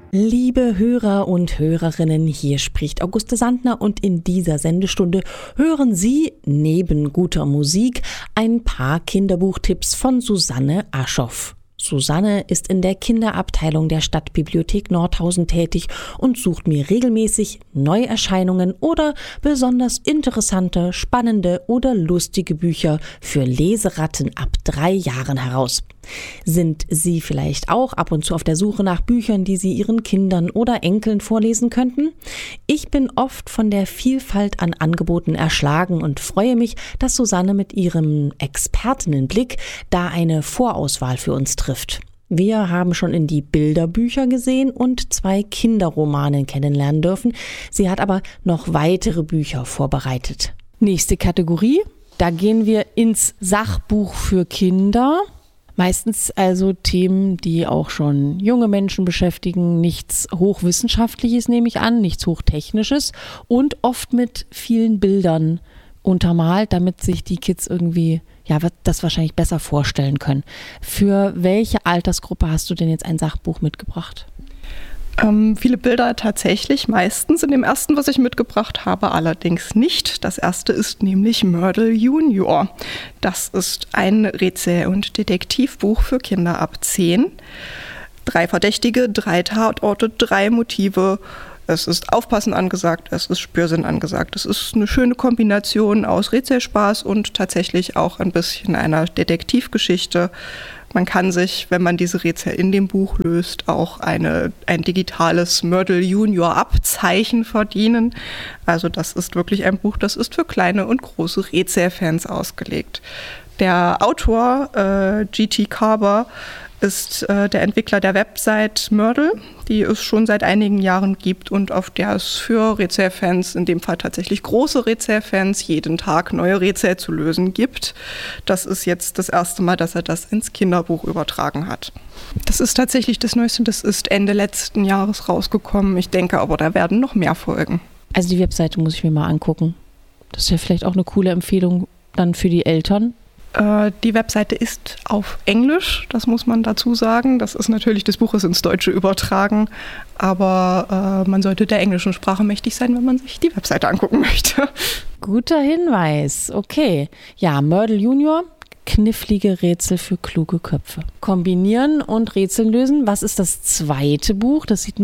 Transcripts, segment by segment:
Liebe Hörer und Hörerinnen, hier spricht Auguste Sandner und in dieser Sendestunde hören Sie neben guter Musik ein paar Kinderbuchtipps von Susanne Aschoff. Susanne ist in der Kinderabteilung der Stadtbibliothek Nordhausen tätig und sucht mir regelmäßig Neuerscheinungen oder besonders interessante, spannende oder lustige Bücher für Leseratten ab 3 Jahren heraus. Sind Sie vielleicht auch ab und zu auf der Suche nach Büchern, die Sie Ihren Kindern oder Enkeln vorlesen könnten? Ich bin oft von der Vielfalt an Angeboten erschlagen und freue mich, dass Susanne mit ihrem Expertinnenblick da eine Vorauswahl für uns trifft. Wir haben schon in die Bilderbücher gesehen und 2 Kinderromane kennenlernen dürfen. Sie hat aber noch weitere Bücher vorbereitet. Nächste Kategorie, da gehen wir ins Sachbuch für Kinder. Meistens also Themen, die auch schon junge Menschen beschäftigen, nichts Hochwissenschaftliches nehme ich an, nichts Hochtechnisches und oft mit vielen Bildern untermalt, damit sich die Kids irgendwie das wahrscheinlich besser vorstellen können. Für welche Altersgruppe hast du denn jetzt ein Sachbuch mitgebracht? Viele Bilder tatsächlich, meistens in dem ersten, was ich mitgebracht habe, allerdings nicht. Das erste ist nämlich Mördel Junior. Das ist ein Rätsel- und Detektivbuch für Kinder ab 10. 3 Verdächtige, 3 Tatorte, 3 Motive. Es ist Aufpassen angesagt, es ist Spürsinn angesagt. Es ist eine schöne Kombination aus Rätselspaß und tatsächlich auch ein bisschen einer Detektivgeschichte. Man kann sich, wenn man diese Rätsel in dem Buch löst, auch ein digitales Mördel Junior Abzeichen verdienen. Also das ist wirklich ein Buch, das ist für kleine und große Rätselfans ausgelegt. Der Autor G.T. Carver ist der Entwickler der Website Mördel, die es schon seit einigen Jahren gibt und auf der es für Rätselfans, in dem Fall tatsächlich große Rätselfans, jeden Tag neue Rätsel zu lösen gibt. Das ist jetzt das erste Mal, dass er das ins Kinderbuch übertragen hat. Das ist tatsächlich das Neueste, das ist Ende letzten Jahres rausgekommen. Ich denke aber, da werden noch mehr folgen. Also die Webseite muss ich mir mal angucken. Das ist ja vielleicht auch eine coole Empfehlung dann für die Eltern. Die Webseite ist auf Englisch, das muss man dazu sagen. Das Buch ist ins Deutsche übertragen, aber man sollte der englischen Sprache mächtig sein, wenn man sich die Webseite angucken möchte. Guter Hinweis, okay. Ja, Mördel Junior, knifflige Rätsel für kluge Köpfe. Kombinieren und Rätsel lösen. Was ist das zweite Buch? Das sieht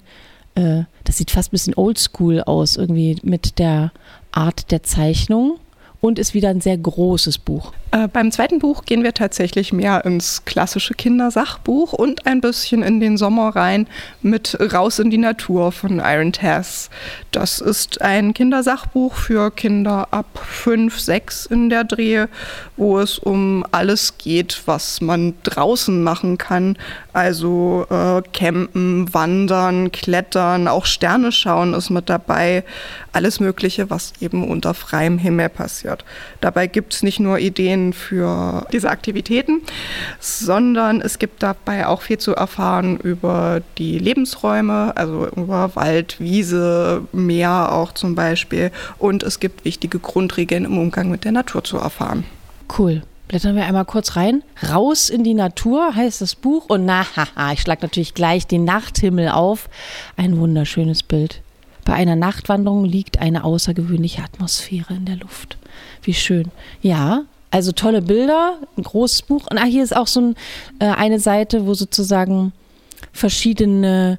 fast ein bisschen oldschool aus, irgendwie mit der Art der Zeichnung. Und ist wieder ein sehr großes Buch. Beim zweiten Buch gehen wir tatsächlich mehr ins klassische Kindersachbuch und ein bisschen in den Sommer rein mit Raus in die Natur von Iron Tess. Das ist ein Kindersachbuch für Kinder ab 5, 6 in der Dreh, wo es um alles geht, was man draußen machen kann. Also campen, wandern, klettern, auch Sterne schauen ist mit dabei. Alles Mögliche, was eben unter freiem Himmel passiert. Dabei gibt es nicht nur Ideen für diese Aktivitäten, sondern es gibt dabei auch viel zu erfahren über die Lebensräume, also über Wald, Wiese, Meer auch zum Beispiel. Und es gibt wichtige Grundregeln im Umgang mit der Natur zu erfahren. Cool. Blättern wir einmal kurz rein. Raus in die Natur heißt das Buch. Und ich schlage natürlich gleich den Nachthimmel auf. Ein wunderschönes Bild. Bei einer Nachtwanderung liegt eine außergewöhnliche Atmosphäre in der Luft. Wie schön. Ja, also tolle Bilder, ein großes Buch. Und hier ist auch so eine Seite, wo sozusagen verschiedene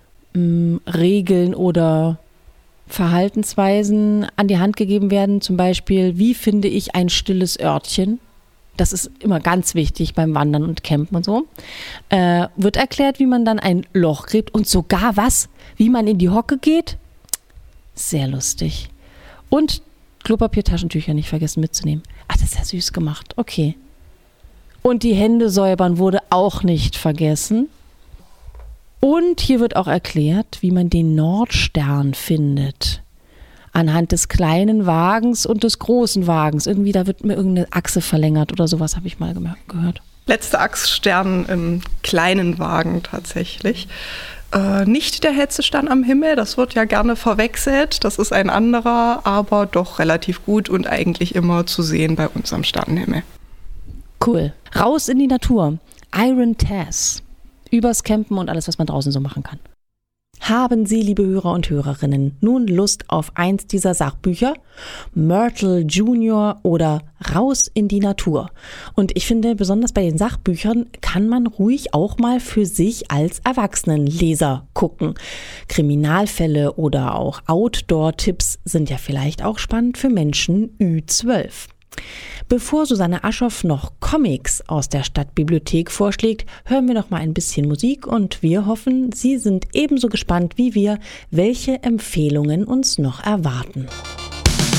Regeln oder Verhaltensweisen an die Hand gegeben werden. Zum Beispiel, wie finde ich ein stilles Örtchen? Das ist immer ganz wichtig beim Wandern und Campen und so. Wird erklärt, wie man dann ein Loch gräbt und sogar wie man in die Hocke geht. Sehr lustig. Und Klopapiertaschentücher nicht vergessen mitzunehmen. Das ist ja süß gemacht. Okay. Und die Hände säubern wurde auch nicht vergessen. Und hier wird auch erklärt, wie man den Nordstern findet. Anhand des kleinen Wagens und des großen Wagens. Irgendwie, da wird mir irgendeine Achse verlängert oder sowas, habe ich mal gehört. Letzte Achsstern im kleinen Wagen tatsächlich. Nicht der hellste Stern am Himmel, das wird ja gerne verwechselt. Das ist ein anderer, aber doch relativ gut und eigentlich immer zu sehen bei uns am Sternenhimmel. Cool. Raus in die Natur. Iron Tess. Übers Campen und alles, was man draußen so machen kann. Haben Sie, liebe Hörer und Hörerinnen, nun Lust auf eins dieser Sachbücher? Myrtle Junior oder Raus in die Natur. Und ich finde, besonders bei den Sachbüchern kann man ruhig auch mal für sich als Erwachsenenleser gucken. Kriminalfälle oder auch Outdoor-Tipps sind ja vielleicht auch spannend für Menschen Ü12. Bevor Susanne Aschoff noch Comics aus der Stadtbibliothek vorschlägt, hören wir noch mal ein bisschen Musik und wir hoffen, Sie sind ebenso gespannt wie wir, welche Empfehlungen uns noch erwarten.